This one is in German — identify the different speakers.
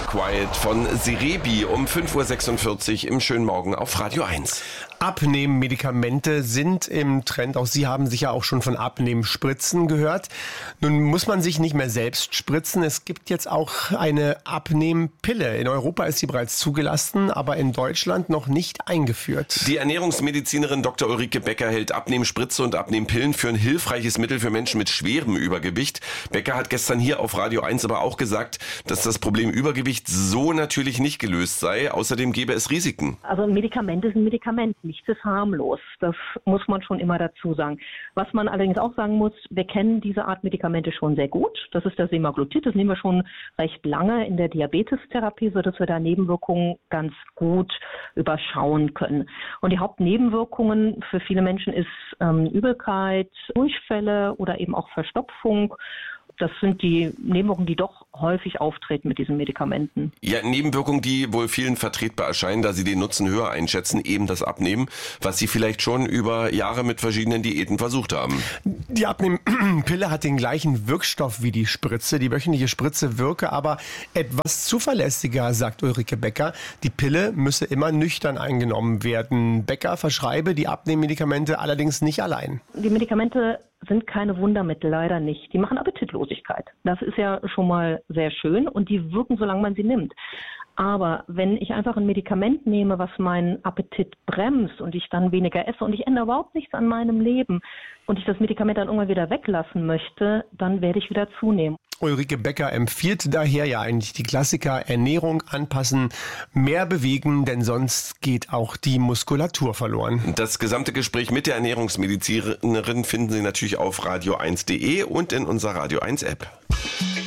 Speaker 1: Quiet von Serebii um 5.46 Uhr im schönen Morgen auf Radio 1.
Speaker 2: Abnehmmedikamente sind im Trend. Auch Sie haben sicher auch schon von Abnehmspritzen gehört. Nun muss man sich nicht mehr selbst spritzen. Es gibt jetzt auch eine Abnehmpille. In Europa ist sie bereits zugelassen, aber in Deutschland noch nicht eingeführt.
Speaker 1: Die Ernährungsmedizinerin Dr. Ulrike Becker hält Abnehmspritze und Abnehmpillen für ein hilfreiches Mittel für Menschen mit schwerem Übergewicht. Becker hat gestern hier auf Radio 1 aber auch gesagt, dass das Problem Übergewicht so natürlich nicht gelöst sei. Außerdem gäbe es Risiken.
Speaker 3: Also ein Medikament ist ein Medikament. Nichts ist harmlos. Das muss man schon immer dazu sagen. Was man allerdings auch sagen muss, wir kennen diese Art Medikamente schon sehr gut. Das ist das Semaglutid. Das nehmen wir schon recht lange in der Diabetestherapie, sodass wir da Nebenwirkungen ganz gut überschauen können. Und die Hauptnebenwirkungen für viele Menschen ist Übelkeit, Durchfälle oder eben auch Verstopfung. Das sind die Nebenwirkungen, die doch häufig auftreten mit diesen Medikamenten.
Speaker 1: Ja, Nebenwirkungen, die wohl vielen vertretbar erscheinen, da sie den Nutzen höher einschätzen, eben das Abnehmen, was sie vielleicht schon über Jahre mit verschiedenen Diäten versucht haben.
Speaker 2: Die Abnehmpille hat den gleichen Wirkstoff wie die Spritze. Die wöchentliche Spritze wirke aber etwas zuverlässiger, sagt Ulrike Becker. Die Pille müsse immer nüchtern eingenommen werden. Becker verschreibe die Abnehmmedikamente allerdings nicht allein.
Speaker 3: Die Medikamente sind keine Wundermittel, leider nicht. Die machen Appetitlosigkeit. Das ist ja schon mal sehr schön und die wirken, solange man sie nimmt. Aber wenn ich einfach ein Medikament nehme, was meinen Appetit bremst und ich dann weniger esse und ich ändere überhaupt nichts an meinem Leben und ich das Medikament dann irgendwann wieder weglassen möchte, dann werde ich wieder zunehmen.
Speaker 2: Ulrike Becker empfiehlt daher ja eigentlich die Klassiker: Ernährung anpassen, mehr bewegen, denn sonst geht auch die Muskulatur verloren.
Speaker 1: Das gesamte Gespräch mit der Ernährungsmedizinerin finden Sie natürlich auf radio1.de und in unserer Radio 1 App.